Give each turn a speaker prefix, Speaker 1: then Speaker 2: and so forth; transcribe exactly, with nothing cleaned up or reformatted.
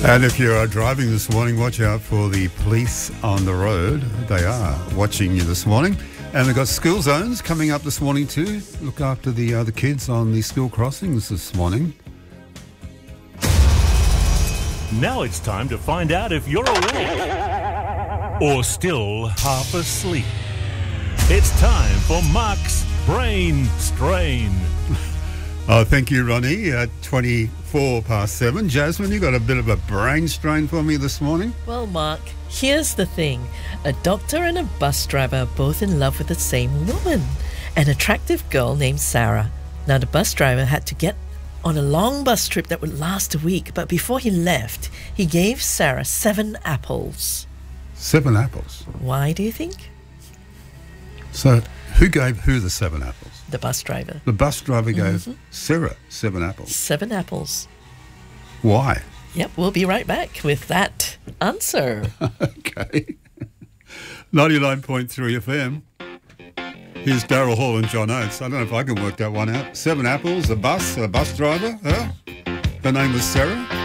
Speaker 1: And if you are driving this morning, watch out for the police on the road. They are watching you this morning. And they've got school zones coming up this morning too. Look after the other kids on the school crossings this morning.
Speaker 2: Now it's time to find out if you're awake or still half asleep. It's time for Mark's Brain Strain.
Speaker 1: Oh, thank you, Ronnie. At twenty-four past seven. Jasmine, you got a bit of a brain strain for me this morning?
Speaker 3: Well, Mark, here's the thing. A doctor and a bus driver are both in love with the same woman, an attractive girl named Sarah. Now, the bus driver had to get on a long bus trip that would last a week, but before he left, he gave Sarah seven apples.
Speaker 1: Seven apples?
Speaker 3: Why do you think?
Speaker 1: So, who gave who the seven apples?
Speaker 3: The bus driver.
Speaker 1: The bus driver gave
Speaker 3: Mm-hmm.
Speaker 1: Sarah seven apples.
Speaker 3: Seven apples.
Speaker 1: Why?
Speaker 3: Yep, we'll be right back with that answer.
Speaker 1: Okay. ninety-nine point three F M. Here's Daryl Hall and John Oates. I don't know if I can work that one out. Seven apples, a bus, a bus driver. Huh? Her name was Sarah.